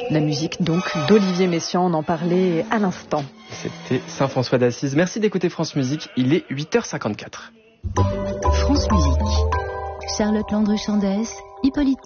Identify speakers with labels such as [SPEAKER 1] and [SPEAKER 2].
[SPEAKER 1] La musique donc d'Olivier Messiaen, on en parlait à l'instant.
[SPEAKER 2] C'était Saint-François d'Assise. Merci d'écouter France Musique, il est 8h54.
[SPEAKER 3] France Musique. Charlotte Landru-Chandès, Hippolyte